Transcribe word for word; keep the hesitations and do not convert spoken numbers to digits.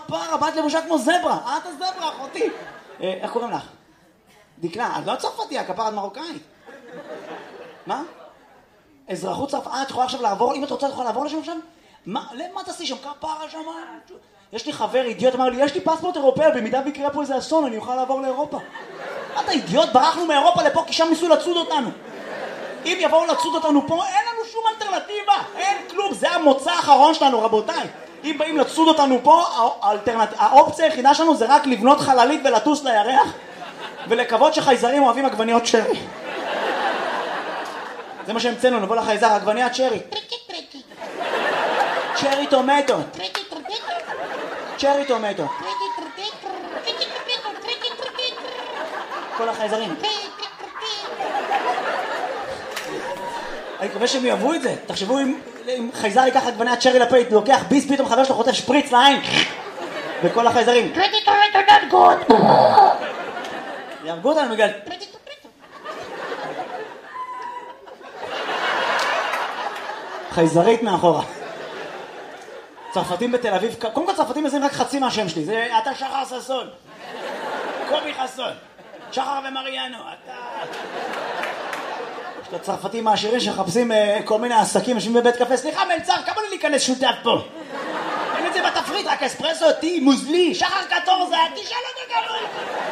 כפרה, בת לבושה כמו זברה. את הזברה, אחותי. איך קוראים לך? דקלה, את לא צרפתייה, כפרה, את מרוקאית. מה? אזרחות צרפת, אה, את יכולה עכשיו לעבור, אם את רוצה, את יכולה לעבור לשם שם? מה, למה תעשי שם? כפרה שם? יש לי חבר אידיוט, אמר לי, יש לי פספורט אירופאי, במידה ויקרה פה איזה אסון, אני אוכל לעבור לאירופה. אתה אידיוט, ברחנו מאירופה לפה, כי שם ניסו לצוד אותנו. אם יבואו לצוד אותנו פה, אין לנו שום אלטרנטיבה, אין כלום, זה המוצא האחרון שלנו, רבותיי. אם באים לצוד אותנו פה, האלטרנט... האופציה היחידה שלנו זה רק לבנות חללית ולטוס לירח, ולקוות שחייזרים אוהבים עגבניות שרי. זה מה שהמצאנו, נבוא לחייזר, עגבניית שרי. צ'רי טומטו. צ'רי טומטו. כל החייזרים. אני מקווה שהם יאהבו את זה. תחשבו אם, אם חייזר ייקח עגבניית שרי לפייט, לוקח ביס, פתאום חבר שלו חוטף שפריץ לעין. וכל החייזרים. יהרגו אותנו בגלל... חייזרית מאחורה. צרפתים בתל אביב, קודם כל צרפתים מזהים רק חצי מהשם שלי, זה אתה שחר ססון, קובי חסון, שחר ומריאנו, אתה... יש את הצרפתים העשירים שחפשים כל מיני עסקים, יושבים בבית קפה, סליחה מלצר, כמה לי להיכנס שותף פה? אין את זה בתפריט, רק אספרסו, טי, מוזלי, שחר קטורזה, תשאל אותו כמה...